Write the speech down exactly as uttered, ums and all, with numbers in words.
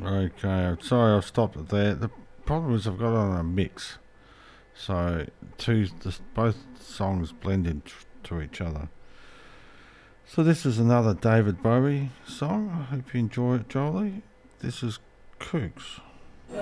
Okay, I'm sorry I've stopped it there. The problem is I've got it on a mix, so two this, both songs blend into to each other. So this is another David Bowie song. I hope you enjoy it, Jolie. This is Kooks.